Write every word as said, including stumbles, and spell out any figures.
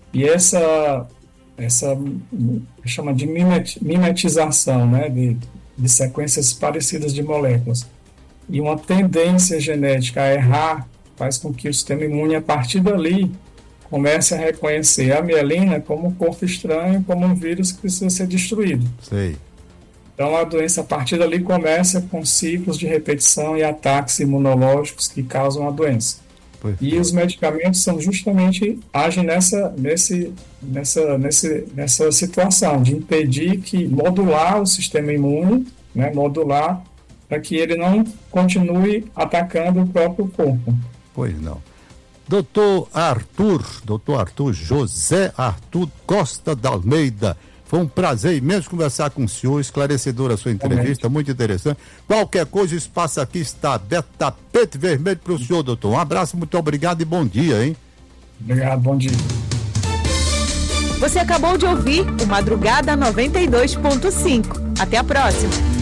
E essa, essa chama de mimet- mimetização, né, de, de sequências parecidas de moléculas, e uma tendência genética a errar faz com que o sistema imune, a partir dali, comece a reconhecer a mielina como um corpo estranho, como um vírus que precisa ser destruído. Sei. Então, a doença, a partir dali, começa com ciclos de repetição e ataques imunológicos que causam a doença. E Perfeito. os medicamentos são justamente, agem nessa, nesse, nessa, nesse, nessa situação de impedir que, modular o sistema imune, né, modular para que ele não continue atacando o próprio corpo. Pois não. Doutor Arthur, doutor Arthur José Arthur Costa da Almeida, foi um prazer imenso conversar com o senhor, esclarecedora a sua entrevista, Realmente. muito interessante. Qualquer coisa, o espaço aqui está aberto, tapete vermelho para o senhor, doutor. Um abraço, muito obrigado e bom dia, hein? Obrigado, bom dia. Você acabou de ouvir o Madrugada noventa e dois ponto cinco. Até a próxima.